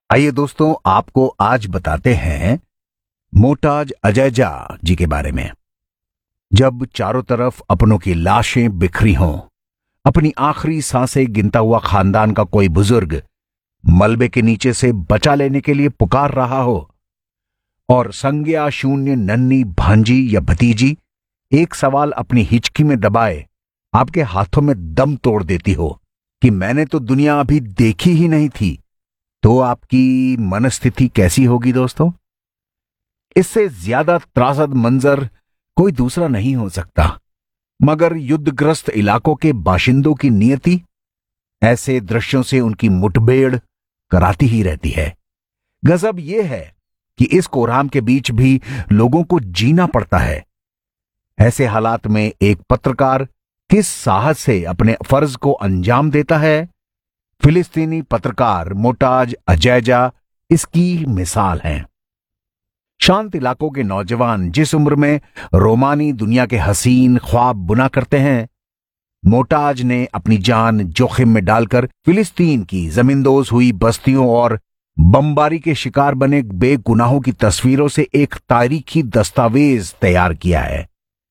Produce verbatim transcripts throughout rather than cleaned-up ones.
आइए दोस्तों, आपको आज बताते हैं मोटाज अजैजा जी के बारे में। जब चारों तरफ अपनों की लाशें बिखरी हों, अपनी आखिरी सांसें गिनता हुआ खानदान का कोई बुजुर्ग मलबे के नीचे से बचा लेने के लिए पुकार रहा हो और संज्ञा शून्य नन्ही भांजी या भतीजी एक सवाल अपनी हिचकी में दबाए आपके हाथों में दम तोड़ देती हो कि मैंने तो दुनिया अभी देखी ही नहीं थी, तो आपकी मनस्थिति कैसी होगी दोस्तों? इससे ज्यादा त्रासद मंजर कोई दूसरा नहीं हो सकता। मगर युद्धग्रस्त इलाकों के बाशिंदों की नियति ऐसे दृश्यों से उनकी मुठभेड़ कराती ही रहती है। गजब यह है कि इस कोहराम के बीच भी लोगों को जीना पड़ता है। ऐसे हालात में एक पत्रकार किस साहस से अपने फर्ज को अंजाम देता है, फिलिस्तीनी पत्रकार मोटाज अजैजा इसकी मिसाल हैं। शांत इलाकों के नौजवान जिस उम्र में रोमानी दुनिया के हसीन ख्वाब बुना करते हैं, मोटाज ने अपनी जान जोखिम में डालकर फिलिस्तीन की जमींदोज हुई बस्तियों और बमबारी के शिकार बने बेगुनाहों की तस्वीरों से एक तारीखी दस्तावेज तैयार किया है।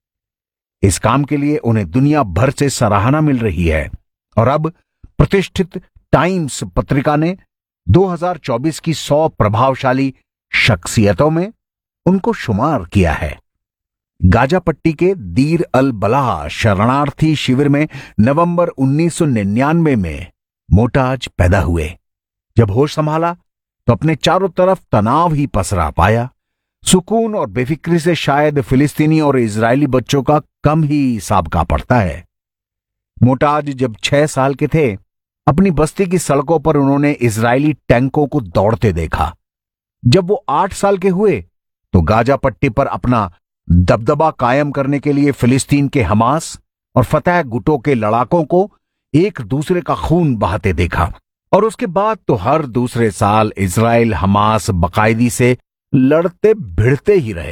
इस काम के लिए उन्हें दुनिया भर से सराहना मिल रही है और अब प्रतिष्ठित टाइम्स पत्रिका ने दो हज़ार चौबीस की सौ प्रभावशाली शख्सियतों में उनको शुमार किया है। गाजा पट्टी के दीर अल बलाह शरणार्थी शिविर में नवंबर उन्नीस सौ निन्यानवे में मोटाज पैदा हुए। जब होश संभाला तो अपने चारों तरफ तनाव ही पसरा पाया। सुकून और बेफिक्री से शायद फिलिस्तीनी और इजरायली बच्चों का कम ही साबका पड़ता है। मोटाज जब छह साल के थे, अपनी बस्ती की सड़कों पर उन्होंने इजरायली टैंकों को दौड़ते देखा। जब वो आठ साल के हुए तो गाजा पट्टी पर अपना दबदबा कायम करने के लिए फिलिस्तीन के हमास और फतह गुटों के लड़ाकों को एक दूसरे का खून बहाते देखा। और उसके बाद तो हर दूसरे साल इजराइल हमास बाकायदी से लड़ते भिड़ते ही रहे।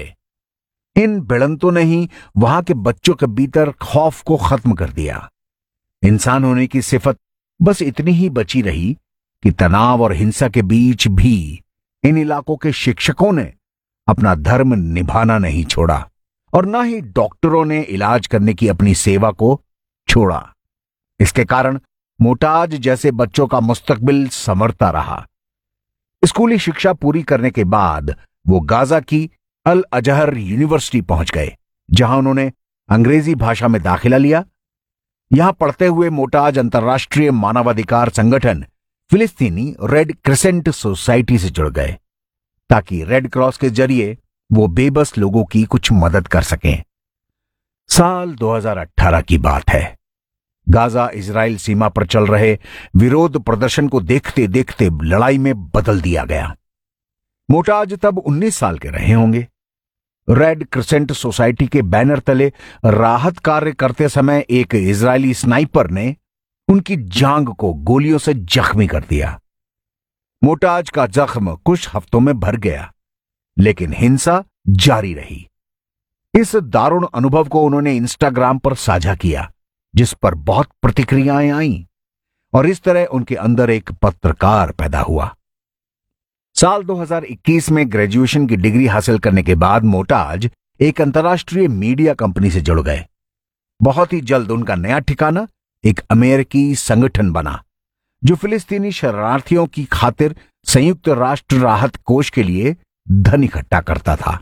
इन भिड़ंतों ने ही वहां के बच्चों के भीतर खौफ को खत्म कर दिया। इंसान होने की सिफत बस इतनी ही बची रही कि तनाव और हिंसा के बीच भी इन इलाकों के शिक्षकों ने अपना धर्म निभाना नहीं छोड़ा और ना ही डॉक्टरों ने इलाज करने की अपनी सेवा को छोड़ा। इसके कारण मोटाज जैसे बच्चों का मुस्तकबिल संवरता रहा। स्कूली शिक्षा पूरी करने के बाद वो गाजा की अल अजहर यूनिवर्सिटी पहुंच गए, जहां उन्होंने अंग्रेजी भाषा में दाखिला लिया। यहां पढ़ते हुए मोटाज अंतर्राष्ट्रीय मानवाधिकार संगठन फिलिस्तीनी रेड क्रिसेंट सोसाइटी से जुड़ गए ताकि रेड क्रॉस के जरिए वो बेबस लोगों की कुछ मदद कर सकें। साल दो हज़ार अठारह की बात है। गाजा इजराइल सीमा पर चल रहे विरोध प्रदर्शन को देखते देखते लड़ाई में बदल दिया गया। मोटाज तब उन्नीस साल के रहे होंगे। रेड क्रिसेंट सोसाइटी के बैनर तले राहत कार्य करते समय एक इजरायली स्नाइपर ने उनकी जांग को गोलियों से जख्मी कर दिया। मोटाज का जख्म कुछ हफ्तों में भर गया, लेकिन हिंसा जारी रही। इस दारुण अनुभव को उन्होंने इंस्टाग्राम पर साझा किया, जिस पर बहुत प्रतिक्रियाएं आईं और इस तरह उनके अंदर एक पत्रकार पैदा हुआ। साल दो हज़ार इक्कीस में ग्रेजुएशन की डिग्री हासिल करने के बाद मोटाज एक अंतर्राष्ट्रीय मीडिया कंपनी से जुड़ गए। बहुत ही जल्द उनका नया ठिकाना एक अमेरिकी संगठन बना जो फिलिस्तीनी शरणार्थियों की खातिर संयुक्त राष्ट्र राहत कोष के लिए धन इकट्ठा करता था।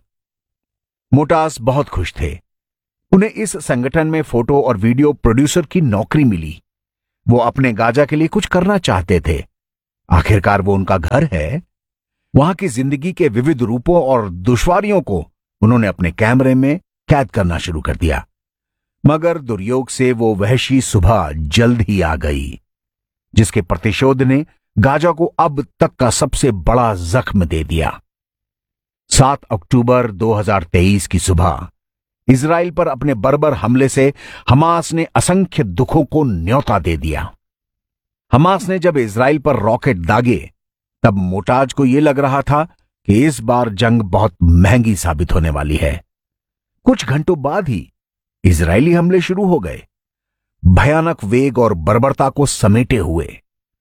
मोटाज बहुत खुश थे। उन्हें इस संगठन में फोटो और वीडियो प्रोड्यूसर की नौकरी मिली। वो अपने गाजा के लिए कुछ करना चाहते थे। आखिरकार वो उनका घर है। वहां की जिंदगी के विविध रूपों और दुश्वारियों को उन्होंने अपने कैमरे में कैद करना शुरू कर दिया। मगर दुर्योग से वो वहशी सुबह जल्द ही आ गई, जिसके प्रतिशोध ने गाजा को अब तक का सबसे बड़ा जख्म दे दिया। सात अक्टूबर दो हज़ार तेईस की सुबह इजराइल पर अपने बर्बर हमले से हमास ने असंख्य दुखों को न्योता दे दिया। हमास ने जब इजराइल पर रॉकेट दागे, तब मोटाज को यह लग रहा था कि इस बार जंग बहुत महंगी साबित होने वाली है। कुछ घंटों बाद ही इजरायली हमले शुरू हो गए, भयानक वेग और बर्बरता को समेटे हुए।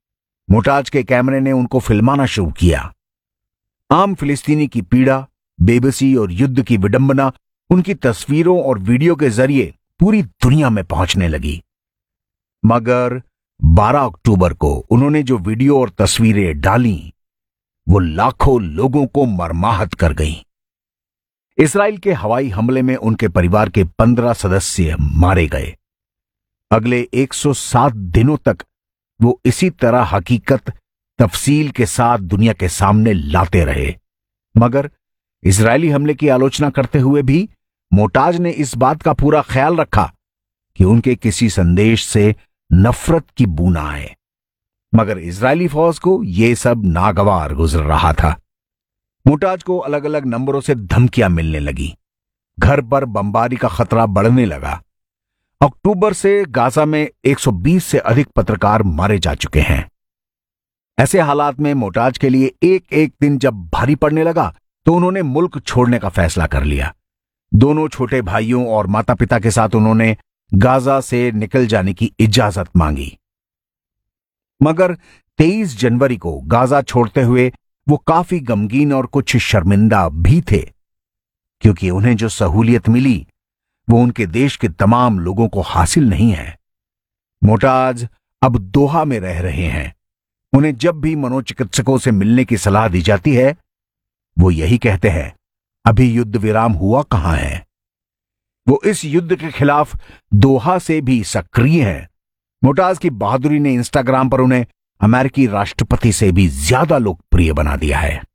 मोटाज के कैमरे ने उनको फिल्माना शुरू किया। आम फिलिस्तीनी की पीड़ा, बेबसी और युद्ध की विडंबना उनकी तस्वीरों और वीडियो के जरिए पूरी दुनिया में पहुंचने लगी। मगर बारह अक्टूबर को उन्होंने जो वीडियो और तस्वीरें डाली, वो लाखों लोगों को मर्माहत कर गईं। इस्राएल के हवाई हमले में उनके परिवार के पंद्रह सदस्य मारे गए। अगले एक सौ सात दिनों तक वो इसी तरह हकीकत तफसील के साथ दुनिया के सामने लाते रहे। मगर इजरायली हमले की आलोचना करते हुए भी मोटाज ने इस बात का पूरा ख्याल रखा कि उनके किसी संदेश से नफरत की बू ना आए। मगर इजरायली फौज को यह सब नागवार गुजर रहा था। मोटाज को अलग अलग नंबरों से धमकियां मिलने लगी। घर पर बमबारी का खतरा बढ़ने लगा। अक्टूबर से गाजा में एक सौ बीस से अधिक पत्रकार मारे जा चुके हैं। ऐसे हालात में मोटाज के लिए एक एक दिन जब भारी पड़ने लगा तो उन्होंने मुल्क छोड़ने का फैसला कर लिया। दोनों छोटे भाइयों और माता पिता के साथ उन्होंने गाजा से निकल जाने की इजाजत मांगी। मगर तेईस जनवरी को गाजा छोड़ते हुए वो काफी गमगीन और कुछ शर्मिंदा भी थे, क्योंकि उन्हें जो सहूलियत मिली वो उनके देश के तमाम लोगों को हासिल नहीं है। मोटाज अब दोहा में रह रहे हैं। उन्हें जब भी मनोचिकित्सकों से मिलने की सलाह दी जाती है, वो यही कहते हैं, अभी युद्ध विराम हुआ कहां है। वो इस युद्ध के खिलाफ दोहा से भी सक्रिय हैं। मोटाज की बहादुरी ने इंस्टाग्राम पर उन्हें अमेरिकी राष्ट्रपति से भी ज्यादा लोकप्रिय बना दिया है।